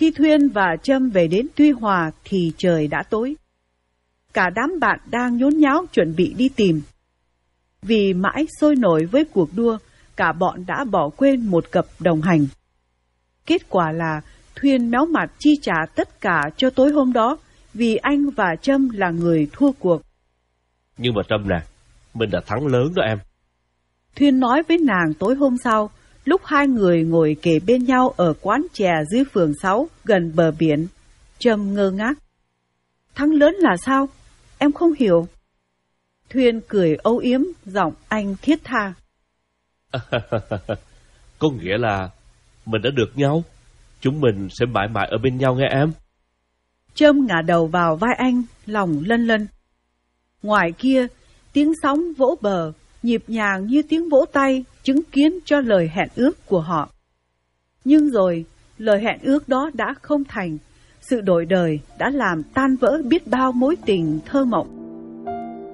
Khi Thuyên và Trâm về đến Tuy Hòa thì trời đã tối. Cả đám bạn đang nhốn nháo chuẩn bị đi tìm. Vì mãi sôi nổi với cuộc đua, cả bọn đã bỏ quên một cặp đồng hành. Kết quả là Thuyên méo mặt chi trả tất cả cho tối hôm đó, vì anh và Trâm là người thua cuộc. Nhưng mà Trâm nè, mình đã thắng lớn đó em. Thuyên nói với nàng tối hôm sau, lúc hai người ngồi kề bên nhau ở quán chè dưới phường 6 gần bờ biển. Trâm ngơ ngác. Thắng lớn là sao? Em không hiểu. Thuyên cười âu yếm, giọng anh thiết tha. Có nghĩa là mình đã được nhau. Chúng mình sẽ mãi mãi ở bên nhau nghe em. Trâm ngả đầu vào vai anh, lòng lân lân. Ngoài kia, tiếng sóng vỗ bờ, nhịp nhàng như tiếng vỗ tay, chứng kiến cho lời hẹn ước của họ. Nhưng rồi, lời hẹn ước đó đã không thành. Sự đổi đời đã làm tan vỡ biết bao mối tình thơ mộng.